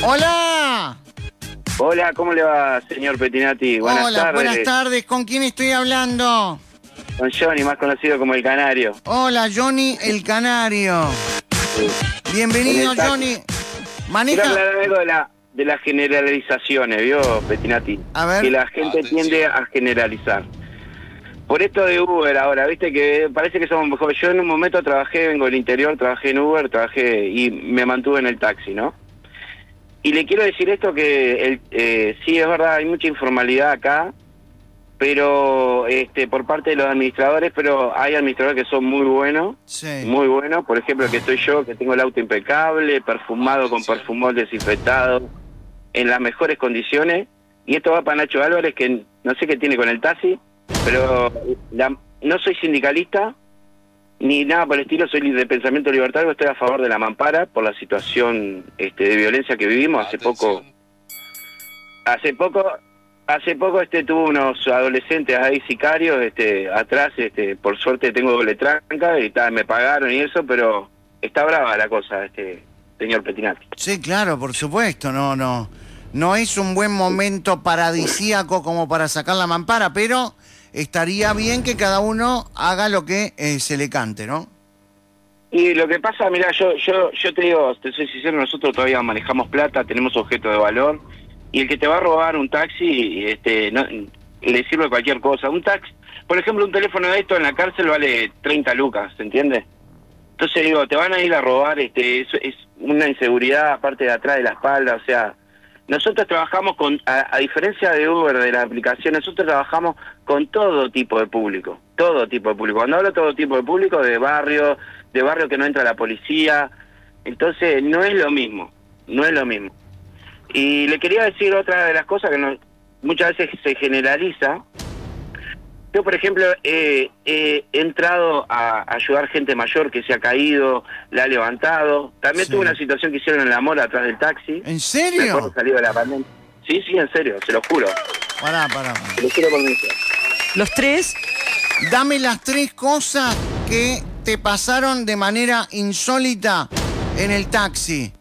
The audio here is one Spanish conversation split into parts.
Hola. Hola, ¿cómo le va, señor Pettinati? Buenas tardes. Buenas tardes. ¿Con quién estoy hablando? Con Johnny, más conocido como El Canario. Hola, Johnny el Canario. Bienvenido, Johnny. Quiero aclarar algo de las generalizaciones, ¿vio, Pettinati? A ver. Que la gente tiende a generalizar. Por esto de Uber ahora, viste que parece que somos mejores. Yo en un momento vengo del interior, trabajé en Uber, y me mantuve en el taxi, ¿no? Y le quiero decir esto que sí, es verdad, hay mucha informalidad acá, pero por parte de los administradores, pero hay administradores que son muy buenos, muy buenos. Por ejemplo, que estoy yo, que tengo el auto impecable, perfumado con perfumol desinfectado, en las mejores condiciones. Y esto va para Nacho Álvarez, que no sé qué tiene con el taxi, pero no soy sindicalista, ni nada por el estilo, soy de pensamiento libertario, estoy a favor de la mampara por la situación de violencia que vivimos. Hace poco tuve unos adolescentes ahí sicarios atrás, por suerte tengo doble tranca y me pagaron y eso, pero está brava la cosa, señor Pettinati. Sí, claro, por supuesto, no es un buen momento paradisíaco como para sacar la mampara, pero estaría bien que cada uno haga lo que se le cante, ¿no? Y lo que pasa, mira, yo te digo, te soy sincero, nosotros todavía manejamos plata, tenemos objetos de valor, y el que te va a robar un taxi, no, le sirve cualquier cosa. Un taxi, por ejemplo, un teléfono de esto en la cárcel vale 30 lucas, ¿se entiende? Entonces digo, te van a ir a robar, es una inseguridad aparte de atrás de la espalda, o sea, nosotros trabajamos a diferencia de Uber, de la aplicación, nosotros trabajamos con todo tipo de público, todo tipo de público. Cuando hablo de todo tipo de público, de barrio que no entra la policía, entonces no es lo mismo, no es lo mismo. Y le quería decir otra de las cosas que muchas veces se generaliza. Yo, por ejemplo, he entrado a ayudar gente mayor que se ha caído, la ha levantado. También tuve una situación que hicieron en la mora atrás del taxi. ¿En serio? Después salido de la pandemia. Sí, en serio, se lo juro. Pará. Se lo juro por mí. ¿Los tres? Dame las 3 cosas que te pasaron de manera insólita en el taxi.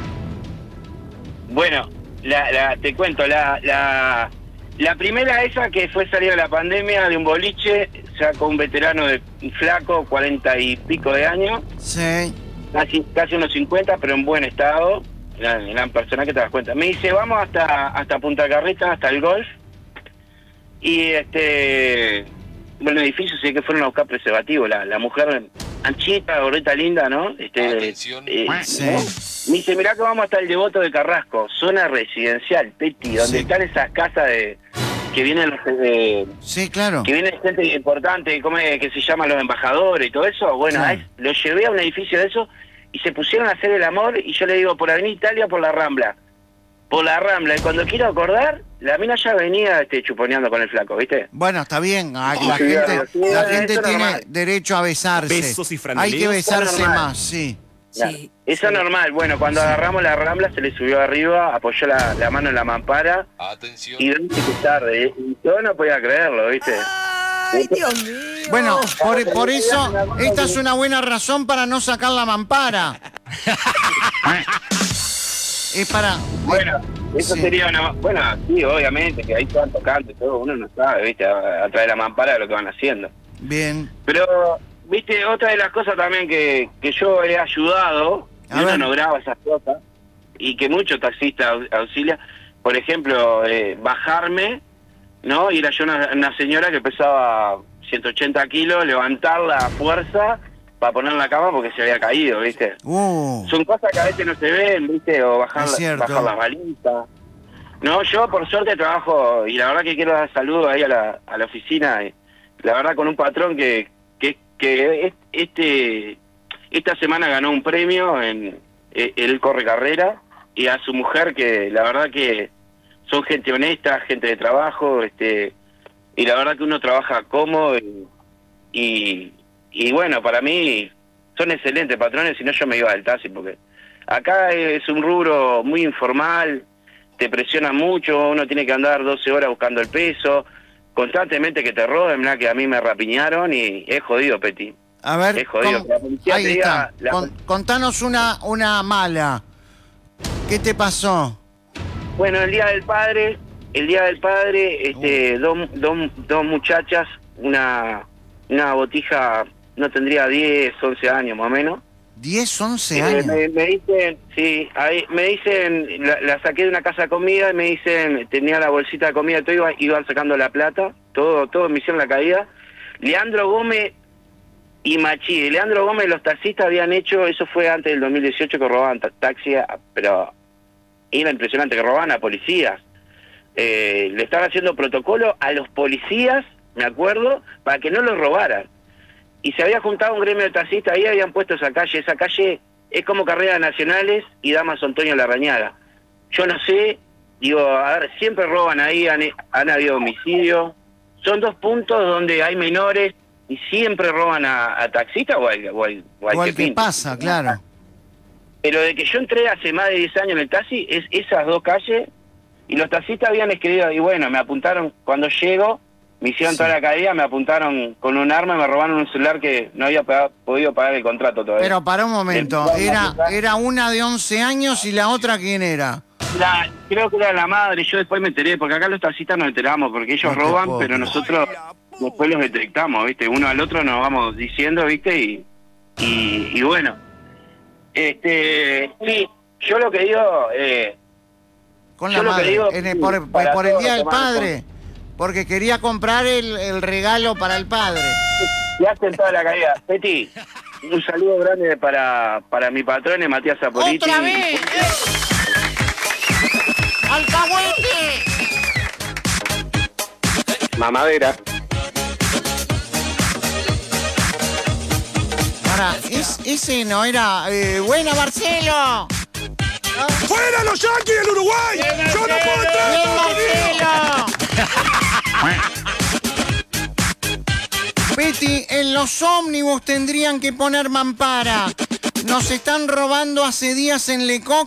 Bueno, te cuento, la primera esa que fue salir de la pandemia de un boliche, sacó un veterano flaco, 40 y pico de años. Sí. Casi unos 50, pero en buen estado. Eran personas que te das cuenta. Me dice, vamos hasta Punta Carreta, hasta el golf. Y bueno, el edificio sé que fueron a buscar preservativo. La mujer anchita, gordita, linda, ¿no? Atención. ¿no? Me dice, mirá que vamos hasta el Devoto de Carrasco, zona residencial, Peti, donde están esas casas que vienen sí, claro. Que viene gente importante, que se llaman los embajadores y todo eso. Bueno, lo llevé a un edificio de eso y se pusieron a hacer el amor, y yo le digo, por Avenida Italia, por la Rambla. Por la Rambla, y cuando quiero acordar, la mina ya venía chuponeando con el flaco, ¿viste? Bueno, está bien, la gente tiene derecho a besarse. Besos y hay que besarse más, Sí. Eso es normal. Bueno, cuando agarramos la Rambla, se le subió arriba, apoyó la mano en la mampara. Atención. Y que tarde. Y yo no podía creerlo, ¿viste? ¡Ay, Dios mío! Bueno, por eso, esta es una buena razón para no sacar la mampara. Es para... Bueno, eso sería una... Bueno, sí, obviamente, que ahí estaban tocando y todo, uno no sabe, ¿viste? A través de la mampara de lo que van haciendo. Bien. Pero, ¿viste? Otra de las cosas también que yo he ayudado, y uno no graba esas cosas, y que muchos taxistas auxilian, por ejemplo, bajarme, ¿no? Y era yo una señora que pesaba 180 kilos, levantarla a fuerza para poner en la cama porque se había caído, ¿viste? Son cosas que a veces no se ven, ¿viste? O bajar las balizas. No, yo por suerte trabajo, y la verdad que quiero dar saludos ahí a la oficina, y la verdad con un patrón que esta semana ganó un premio, él corre carrera, y a su mujer, que la verdad que son gente honesta, gente de trabajo, y la verdad que uno trabaja cómodo, y bueno, para mí son excelentes patrones, si no yo me iba del taxi, porque acá es un rubro muy informal, te presionan mucho, uno tiene que andar 12 horas buscando el peso, constantemente que te roben, ¿verdad? Que a mí me rapiñaron y es jodido, Peti. A ver, es jodido. ahí está. Contanos una mala. ¿Qué te pasó? Bueno, el Día del Padre, dos muchachas, una botija, no tendría 10, 11 años más o menos. 10, 11 años. Me dicen, sí, ahí me dicen, la saqué de una casa de comida y me dicen, tenía la bolsita de comida, todo iban sacando la plata, todo me hicieron la caída. Leandro Gómez y Machi. Leandro Gómez, los taxistas habían hecho, eso fue antes del 2018 que robaban taxis, pero era impresionante, que robaban a policías. Le estaban haciendo protocolo a los policías, me acuerdo, para que no los robaran. Y se había juntado un gremio de taxistas, ahí habían puesto esa calle es como Carreras Nacionales y Damaso Antonio Larrañaga. Yo no sé, digo, a ver, siempre roban ahí, han habido homicidios, son 2 puntos donde hay menores y siempre roban a taxistas o al que pasa, claro. Pero de que yo entré hace más de 10 años en el taxi, es esas 2 calles, y los taxistas habían escrito, y bueno, me apuntaron, cuando llego, me hicieron toda la caída, me apuntaron con un arma y me robaron un celular que no había podido pagar el contrato todavía. Pero para un momento, era una de 11 años y la otra, ¿quién era? Creo que era la madre, yo después me enteré, porque acá los taxistas nos enteramos, porque ellos roban, pero nosotros después los detectamos, ¿viste? Uno al otro nos vamos diciendo, ¿viste? Y bueno, sí, yo lo que digo... con la madre, por el Día del Padre, porque quería comprar el regalo para el padre. Y hacen toda la caída. Peti, un saludo grande para mi patrón, Matías Zapoliti. ¡Otra vez! ¡Alcahuete! Mamadera. Ahora, ese no era... ¡Buena, Marcelo! ¡Fuera los Yankees del Uruguay! ¡Yo no puedo entrar! ¡Bien, Marcelo! Peti, en los ómnibus tendrían que poner mampara. Nos están robando hace días en Lecoq